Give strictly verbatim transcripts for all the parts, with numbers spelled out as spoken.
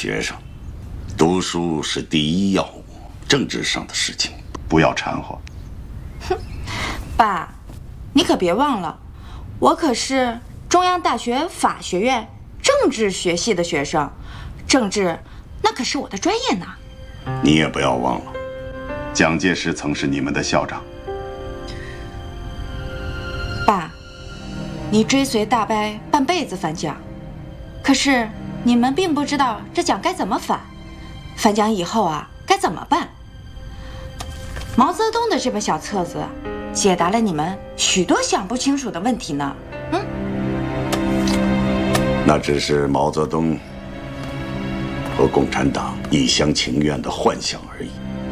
学生，读书是第一要务，政治上的事情不要掺和。 哼，爸，你可别忘了，我可是中央大学法学院政治学系的学生，政治那可是我的专业呢。 你也不要忘了，蒋介石曾是你们的校长。 爸，你追随大伯半辈子反蒋，可是你们并不知道这蒋该怎么反，反蒋以后啊该怎么办。毛泽东的这本小册子解答了你们许多想不清楚的问题呢。嗯， 那只是毛泽东和共产党一厢情愿的幻想而已。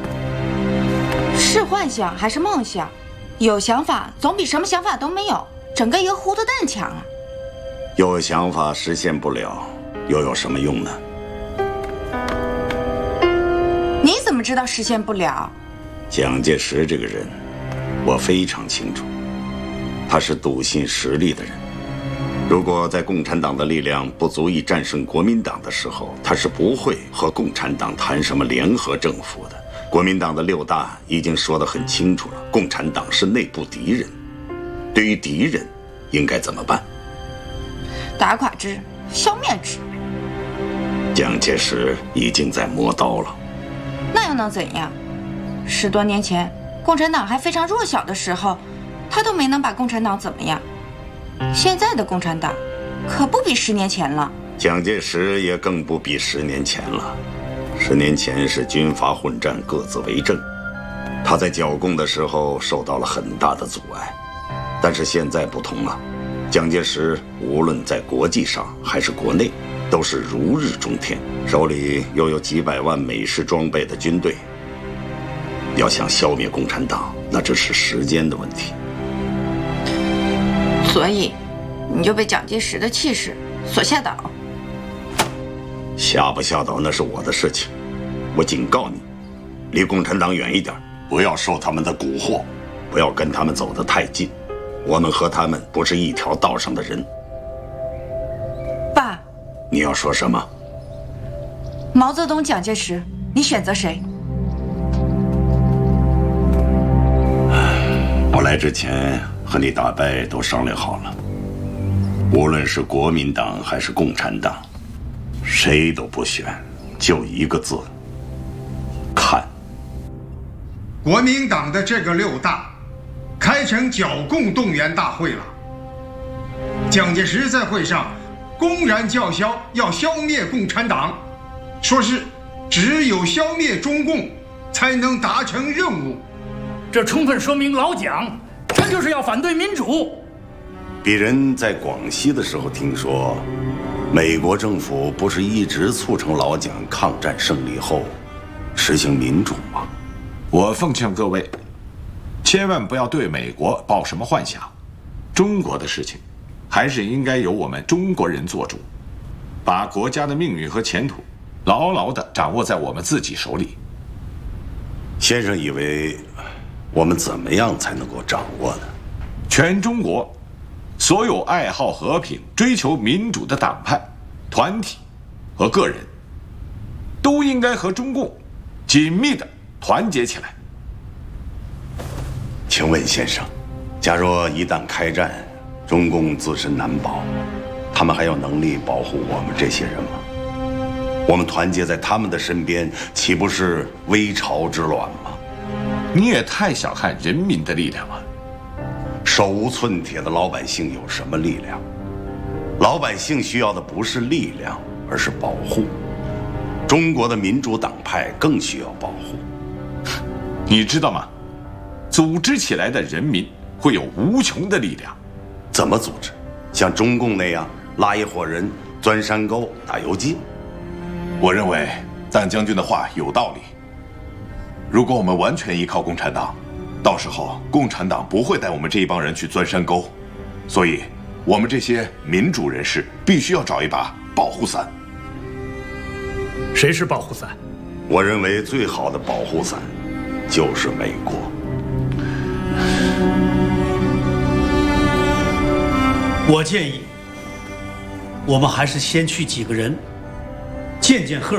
是幻想还是梦想？有想法总比什么想法都没有，整个一个糊涂蛋强啊！ 有想法实现不了，又有什么用呢？ 你怎么知道实现不了？ 蒋介石这个人，我非常清楚，他是笃信实力的人。如果在共产党的力量不足以战胜国民党的时候，他是不会和共产党谈什么联合政府的。国民党的六大已经说得很清楚了，共产党是内部敌人。对于敌人，应该怎么办？ 打垮之，消灭之。 蒋介石已经在磨刀了， 那又能怎样？十多年前，共产党还非常弱小的时候，他都没能把共产党怎么样。现在的共产党，可不比十年前了。 蒋介石也更不比十年前了。十年前是军阀混战，各自为政，他在剿共的时候受到了很大的阻碍。但是现在不同了，蒋介石无论在国际上还是国内，都是如日中天，手里又有几百万美式装备的军队。要想消灭共产党，那只是时间的问题。 所以，你就被蒋介石的气势所吓倒。 吓不吓倒那是我的事情，我警告你，离共产党远一点，不要受他们的蛊惑，不要跟他们走得太近。我们和他们不是一条道上的人。 爸， 你要说什么？ 毛泽东、蒋介石，你选择谁？ 我来之前和你大伯都商量好了，无论是国民党还是共产党，谁都不选，就一个字：看。 国民党的这个六大开成剿共动员大会了。蒋介石在会上公然叫嚣要消灭共产党，说是只有消灭中共才能达成任务。 这充分说明老蒋他就是要反对民主。 鄙人在广西的时候听说，美国政府不是一直促成老蒋抗战胜利后实行民主吗？ 我奉劝各位，千万不要对美国抱什么幻想。中国的事情，还是应该由我们中国人做主，把国家的命运和前途牢牢地掌握在我们自己手里。 先生以为我们怎么样才能够掌握呢？ 全中国所有爱好和平、追求民主的党派、团体和个人，都应该和中共紧密地团结起来。 请问先生，假若一旦开战，中共自身难保，他们还有能力保护我们这些人吗？我们团结在他们的身边，岂不是危巢之卵吗？ 你也太小看人民的力量了。 手无寸铁的老百姓有什么力量？老百姓需要的不是力量，而是保护。中国的民主党派更需要保护。 你知道吗？组织起来的人民会有无穷的力量。 怎么组织？像中共那样拉一伙人钻山沟、打游击？ 我认为臧将军的话有道理。如果我们完全依靠共产党，到时候共产党不会带我们这一帮人去钻山沟，所以我们这些民主人士必须要找一把保护伞。 谁是保护伞？ 我认为最好的保护伞就是美国。 我建议，我们还是先去几个人见见赫尔